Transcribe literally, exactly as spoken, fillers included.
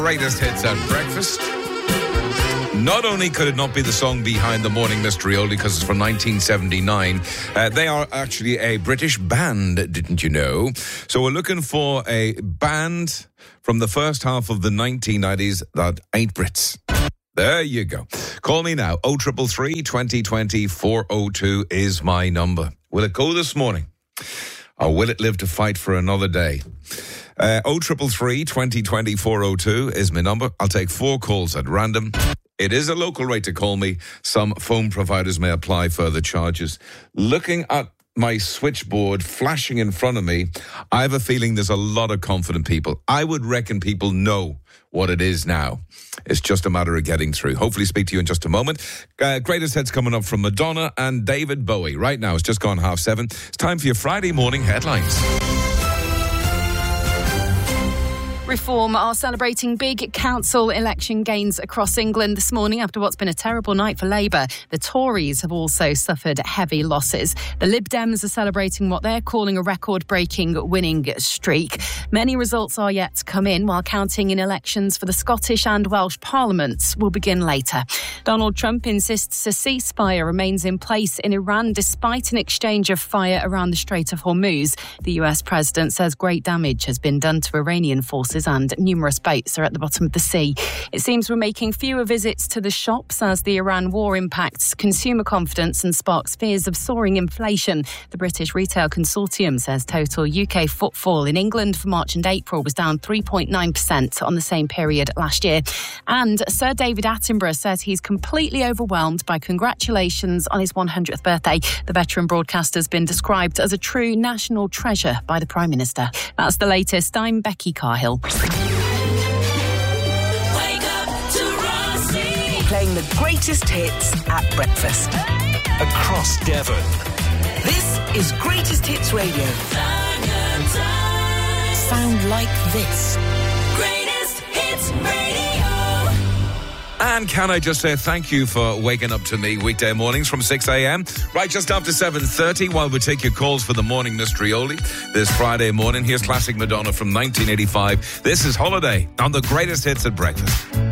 Greatest hits at breakfast. Not only could it not be the song behind the Morning Mystery only because it's from nineteen seventy-nine, uh, they are actually a British band, didn't you know? So we're looking for a band from the first half of the nineteen nineties that ain't Brits. There you go. Call me now. oh three three three, twenty twenty, four oh two is my number. Will it go this morning? Or will it live to fight for another day? Uh, oh three three three, twenty twenty, four oh two is my number. I'll take four calls at random. It is a local rate to call me. Some phone providers may apply further charges. Looking at my switchboard flashing in front of me, I have a feeling there's a lot of confident people. I would reckon people know what it is now. It's just a matter of getting through. Hopefully speak to you in just a moment. Uh, greatest hits coming up from Madonna and David Bowie. Right now, it's just gone half seven. It's time for your Friday morning headlines. Reform are celebrating big council election gains across England this morning after what's been a terrible night for Labour. The Tories have also suffered heavy losses. The Lib Dems are celebrating what they're calling a record-breaking winning streak. Many results are yet to come in, while counting in elections for the Scottish and Welsh parliaments will begin later. Donald Trump insists a ceasefire remains in place in Iran despite an exchange of fire around the Strait of Hormuz. The U S president says great damage has been done to Iranian forces and numerous boats are at the bottom of the sea. It seems we're making fewer visits to the shops as the Iran war impacts consumer confidence and sparks fears of soaring inflation. The British Retail Consortium says total U K footfall in England for March and April was down three point nine percent on the same period last year. And Sir David Attenborough says he's completely overwhelmed by congratulations on his one hundredth birthday. The veteran broadcaster has been described as a true national treasure by the Prime Minister. That's the latest. I'm Becky Carhill. Playing the greatest hits at breakfast across Devon. This is Greatest Hits Radio. Sound like this. Greatest Hits Radio. And can I just say thank you for waking up to me weekday mornings from six a.m. Right just after seven thirty while we take your calls for the Morning Mystery Oli this Friday morning. Here's classic Madonna from nineteen eighty-five. This is Holiday on the Greatest Hits at Breakfast.